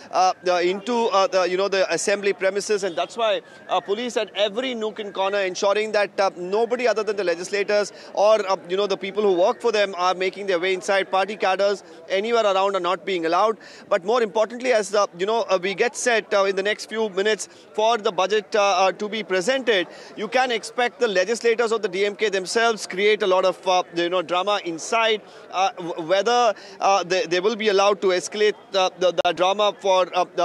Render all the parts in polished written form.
into the assembly premises, and that's why police at every nook and corner ensuring that nobody other than the legislators or the people who work for them are making their way inside. Party cadres anywhere around are not being allowed. But more importantly, as we get set in the next few minutes for the budget to be presented, you can expect the legislators of the DMK themselves create a lot of drama inside. Whether they will be allowed to escalate the drama for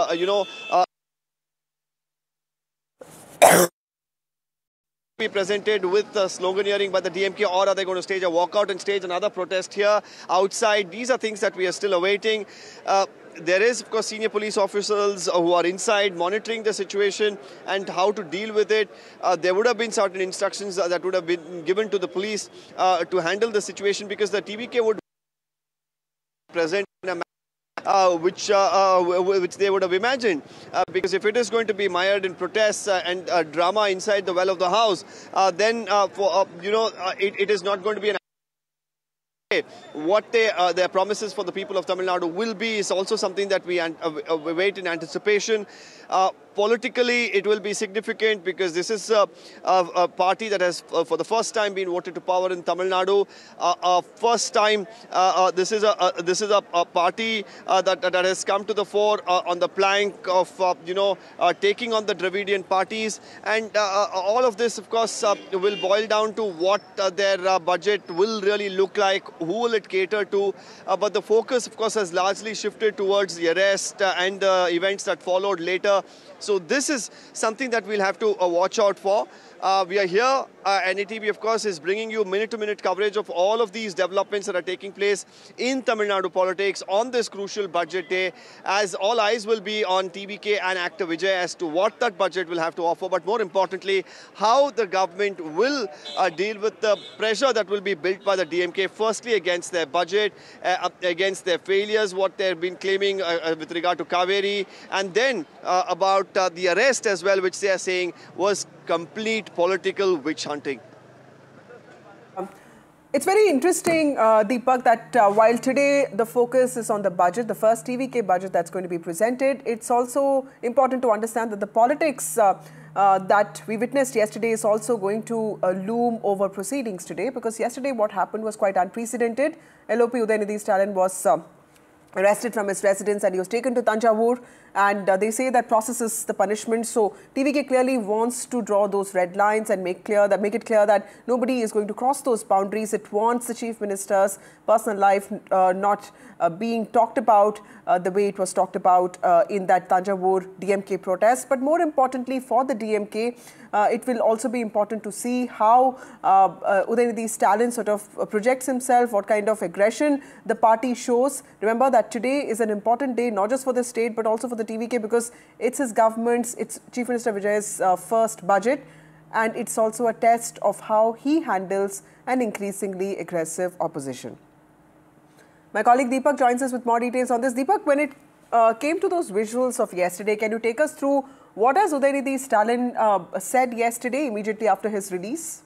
be presented with sloganeering by the DMK, or are they going to stage a walkout and stage another protest here outside? These are things that we are still awaiting. There is, of course, senior police officers who are inside monitoring the situation and how to deal with it. There would have been certain instructions that would have been given to the police to handle the situation, because the TVK would present in a which they would have imagined, because if it is going to be mired in protests and drama inside the well of the house, then it is not going to be an what their promises for the people of Tamil Nadu will be is also something that we wait in anticipation. Politically, it will be significant because this is a party that has, for the first time, been voted to power in Tamil Nadu. First time, this is a party that has come to the fore on the plank of taking on the Dravidian parties, and all of this, of course, will boil down to what their budget will really look like. Who will it cater to? But the focus, of course, has largely shifted towards the arrest and the events that followed later. So this is something that we'll have to watch out for. We are here. NATV, of course, is bringing you minute-to-minute coverage of all of these developments that are taking place in Tamil Nadu politics on this crucial budget day, as all eyes will be on TVK and Actor Vijay as to what that budget will have to offer, but more importantly, how the government will deal with the pressure that will be built by the DMK, firstly against their budget, against their failures, what they've been claiming with regard to Kaveri, and then about the arrest as well, which they are saying was complete political witch hunting. It's very interesting, Deepak, that while today the focus is on the budget, the first TVK budget that's going to be presented, it's also important to understand that the politics that we witnessed yesterday is also going to loom over proceedings today, because yesterday what happened was quite unprecedented. LOP Udayanidhi Stalin was arrested from his residence and he was taken to Thanjavur, and they say that process is the punishment. So TVK clearly wants to draw those red lines and make it clear that nobody is going to cross those boundaries. It wants the Chief Minister's personal life not being talked about the way it was talked about in that Thanjavur DMK protest. But more importantly for the DMK, it will also be important to see how Udayanidhi Stalin sort of projects himself, what kind of aggression the party shows. Remember that today is an important day, not just for the state, but also for the TVK, because it's his government's, it's Chief Minister Vijay's first budget, and it's also a test of how he handles an increasingly aggressive opposition. My colleague Deepak joins us with more details on this. Deepak, when it came to those visuals of yesterday, can you take us through what has Udayanidhi Stalin said yesterday immediately after his release?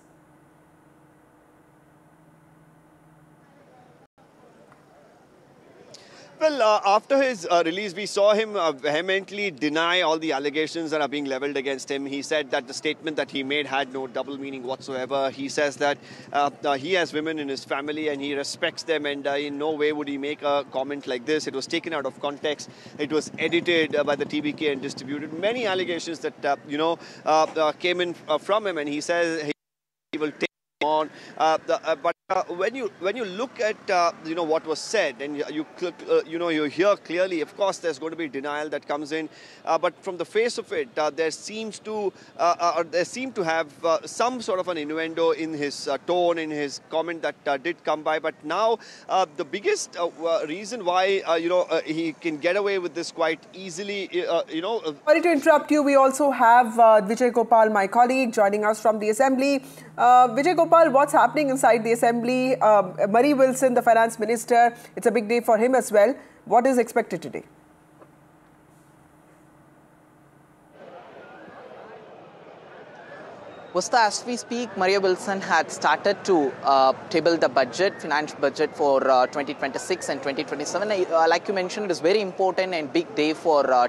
Well, after his release, we saw him vehemently deny all the allegations that are being leveled against him. He said that the statement that he made had no double meaning whatsoever. He says that he has women in his family and he respects them, and in no way would he make a comment like this. It was taken out of context. It was edited by the TVK and distributed. Many allegations that, came in from him, and he says he will take on. But when you look at what was said, and you hear clearly, of course there's going to be denial that comes in, but from the face of it, there seemed to have some sort of an innuendo in his tone, in his comment that did come by. But now the biggest reason why he can get away with this quite easily, Sorry to interrupt you. We also have Vijay Gopal, my colleague, joining us from the Assembly. Vijay Gopal, what's happening inside the Assembly? Murray Wilson, the Finance Minister, it's a big day for him as well. What is expected today? Vasta, as we speak, Murray Wilson had started to table the finance budget for 2026 and 2027. Like you mentioned, it is very important and big day for